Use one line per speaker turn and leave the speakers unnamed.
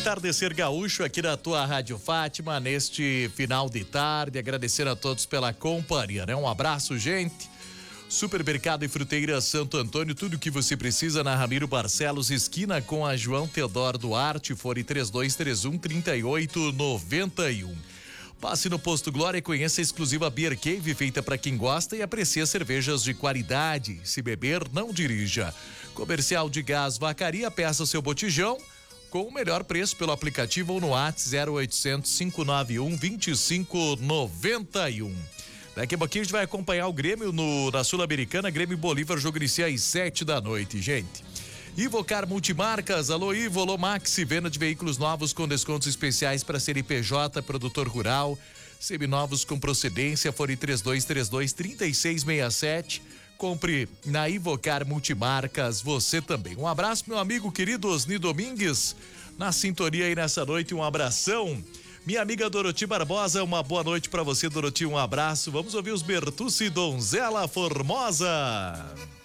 Entardecer Gaúcho aqui na tua Rádio Fátima, neste final de tarde. Agradecer a todos pela companhia, né? Um abraço, gente. Supermercado e Fruteira Santo Antônio, tudo o que você precisa na Ramiro Barcelos, esquina com a João Teodoro Duarte, fone 3231-3891. Passe no Posto Glória e conheça a exclusiva Beer Cave, feita para quem gosta e aprecia cervejas de qualidade. Se beber, não dirija. Comercial de Gás Vacaria, peça seu botijão com o melhor preço pelo aplicativo ou no WhatsApp 0800 591 2591. Daqui a pouquinho a gente vai acompanhar o Grêmio na Sul-Americana, Grêmio Bolívar, jogo inicia às 7 da noite, gente. Ivocar Multimarcas, alô Ivo, alô Maxi, venda de veículos novos com descontos especiais para CNPJ, produtor rural, seminovos com procedência, fone 3232-3667. Compre na Ivocar Multimarcas, você também. Um abraço, meu amigo querido Osni Domingues, na sintonia aí nessa noite, um abração. Minha amiga Doroti Barbosa, uma boa noite pra você, Doroti, um abraço. Vamos ouvir os Bertucci, Donzela Formosa.